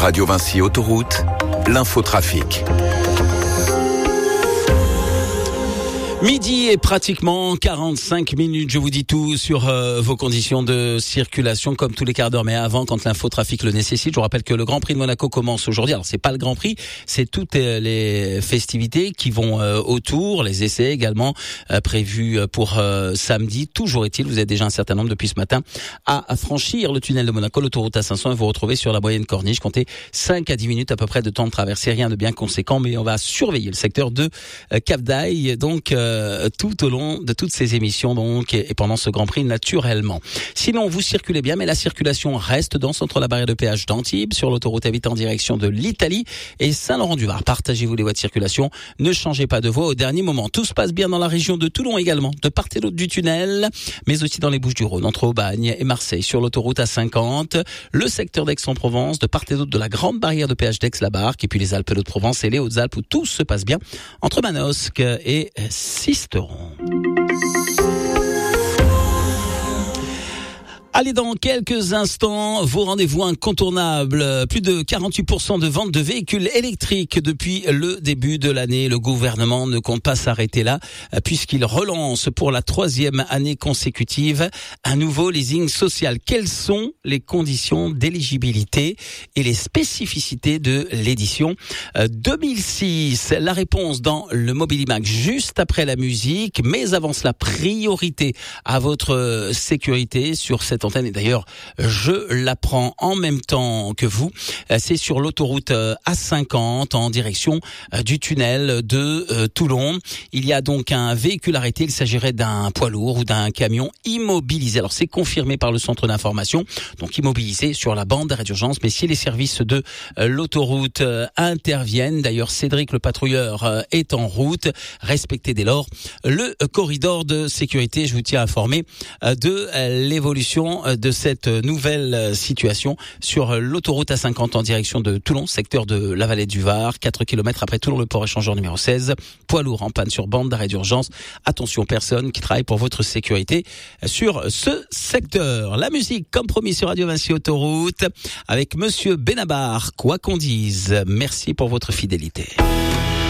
Radio Vinci Autoroute, l'infotrafic. Midi et pratiquement 45 minutes, je vous dis tout sur vos conditions de circulation comme tous les quarts d'heure, mais avant, quand l'infotrafic le nécessite. Je vous rappelle que le Grand Prix de Monaco commence aujourd'hui. Alors c'est pas le Grand Prix, c'est toutes les festivités qui vont autour, les essais également prévus pour samedi. Toujours est-il, vous êtes déjà un certain nombre depuis ce matin à franchir le tunnel de Monaco, l'autoroute A500, et vous retrouvez sur la moyenne corniche. Comptez 5 à 10 minutes à peu près de temps de traversée, rien de bien conséquent, mais on va surveiller le secteur de Cap d'Aille, donc tout au long de toutes ces émissions donc et pendant ce Grand Prix naturellement. Sinon vous circulez bien, mais la circulation reste dense entre la barrière de péage d'Antibes sur l'autoroute A8 en direction de l'Italie et Saint-Laurent-du-Var. Partagez-vous les voies de circulation, ne changez pas de voie au dernier moment. Tout se passe bien dans la région de Toulon également, de part et d'autre du tunnel, mais aussi dans les Bouches-du-Rhône entre Aubagne et Marseille sur l'autoroute A50, le secteur d'Aix-en-Provence, de part et d'autre de la grande barrière de péage d'Aix-la-Barque, et puis les Alpes de Haute-Provence et les Hautes-Alpes où tout se passe bien entre Manosque et Sisteron. Allez, dans quelques instants, vos rendez-vous incontournables. Plus de 48% de ventes de véhicules électriques depuis le début de l'année. Le gouvernement ne compte pas s'arrêter là, puisqu'il relance pour la 3e année consécutive un nouveau leasing social. Quelles sont les conditions d'éligibilité et les spécificités de l'édition 2006? La réponse dans le Mobilimac juste après la musique, mais avant cela, priorité à votre sécurité sur cette antenne, et d'ailleurs je l'apprends en même temps que vous. C'est sur l'autoroute A50 en direction du tunnel de Toulon. Il y a donc un véhicule arrêté, il s'agirait d'un poids lourd ou d'un camion immobilisé. Alors c'est confirmé par le centre d'information, donc immobilisé sur la bande d'arrêt d'urgence, mais si les services de l'autoroute interviennent, d'ailleurs Cédric le patrouilleur est en route, respectez dès lors le corridor de sécurité. Je vous tiens informé de l'évolution de cette nouvelle situation sur l'autoroute A50 en direction de Toulon, secteur de la vallée du Var, 4 km après Toulon, le port échangeur numéro 16, poids lourd en panne sur bande d'arrêt d'urgence. Attention, personne qui travaille pour votre sécurité sur ce secteur. La musique, comme promis sur Radio Vinci Autoroute, avec Monsieur Benabar, quoi qu'on dise. Merci pour votre fidélité.